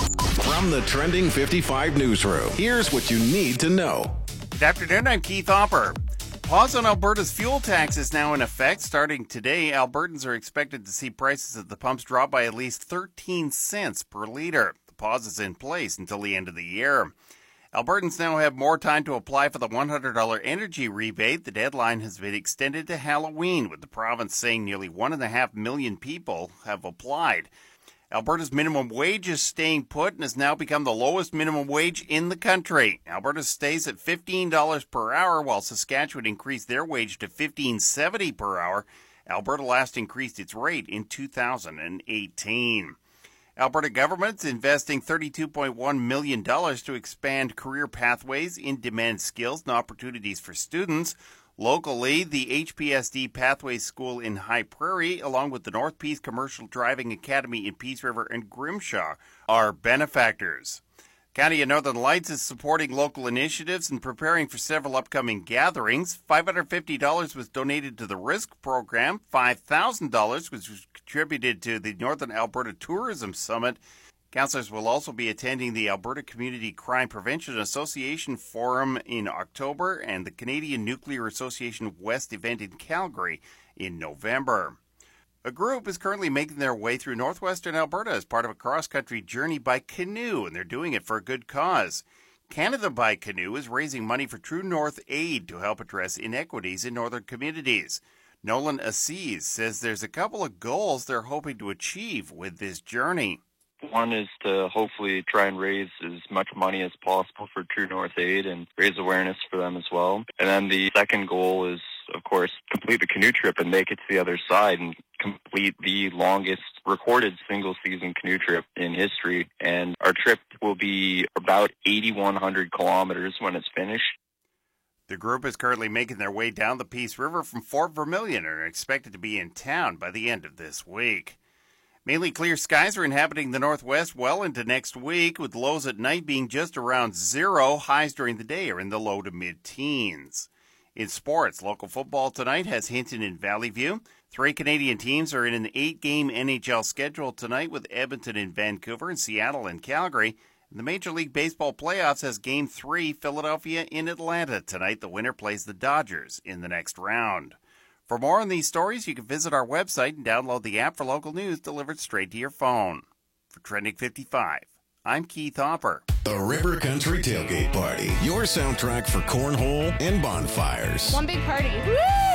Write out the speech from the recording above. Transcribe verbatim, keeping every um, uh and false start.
From the Trending fifty-five newsroom, here's what you need to know. Good afternoon, I'm Keith Hopper. Pause on Alberta's fuel tax is now in effect. Starting today, Albertans are expected to see prices at the pumps drop by at least thirteen cents per litre. The pause is in place until the end of the year. Albertans now have more time to apply for the one hundred dollars energy rebate. The deadline has been extended to Halloween, with the province saying nearly one point five million people have applied. Alberta's minimum wage is staying put and has now become the lowest minimum wage in the country. Alberta stays at fifteen dollars per hour, while Saskatchewan increased their wage to fifteen dollars and seventy cents per hour. Alberta last increased its rate in two thousand eighteen. Alberta government's investing thirty-two point one million dollars to expand career pathways, in-demand skills, and opportunities for students. Locally, the H P S D Pathways School in High Prairie, along with the North Peace Commercial Driving Academy in Peace River and Grimshaw, are benefactors. County of Northern Lights is supporting local initiatives and preparing for several upcoming gatherings. five hundred fifty dollars was donated to the RISK program. five thousand dollars was contributed to the Northern Alberta Tourism Summit. Councillors will also be attending the Alberta Community Crime Prevention Association Forum in October and the Canadian Nuclear Association West event in Calgary in November. A group is currently making their way through northwestern Alberta as part of a cross-country journey by canoe, and they're doing it for a good cause. Canada by Canoe is raising money for True North Aid to help address inequities in northern communities. Nolan Assis says there's a couple of goals they're hoping to achieve with this journey. One is to hopefully try and raise as much money as possible for True North Aid and raise awareness for them as well. And then the second goal is, of course, complete the canoe trip and make it to the other side and complete the longest recorded single-season canoe trip in history. And our trip will be about eighty-one hundred kilometers when it's finished. The group is currently making their way down the Peace River from Fort Vermilion and are expected to be in town by the end of this week. Mainly clear skies are inhabiting the northwest well into next week, with lows at night being just around zero. Highs during the day are in the low to mid-teens. In sports, local football tonight has Hinton and Valley View. Three Canadian teams are in an eight-game N H L schedule tonight, with Edmonton and Vancouver and Seattle and Calgary. The Major League Baseball playoffs has Game three, Philadelphia in Atlanta tonight. The winner plays the Dodgers in the next round. For more on these stories, you can visit our website and download the app for local news delivered straight to your phone. For Trending fifty-five, I'm Keith Hopper. The River Country Tailgate Party, your soundtrack for cornhole and bonfires. One big party. Woo!